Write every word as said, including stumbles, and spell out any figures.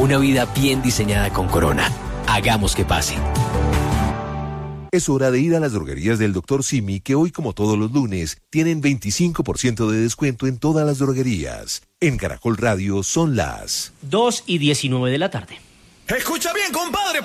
Una vida bien diseñada con Corona. Hagamos que pase. Es hora de ir a las droguerías del doctor Simi, que hoy, como todos los lunes, tienen veinticinco por ciento de descuento en todas las droguerías. En Caracol Radio son las dos y diecinueve de la tarde. Escucha bien, compadre.